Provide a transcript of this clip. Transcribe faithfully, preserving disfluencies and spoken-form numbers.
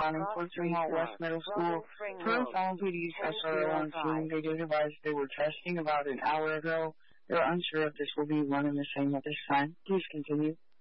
responding to Fremont West Middle School. Current Fallen P D's S R O on scene. They did advise they were testing about an hour ago. They're unsure if this will be one and the same at this time. Please continue.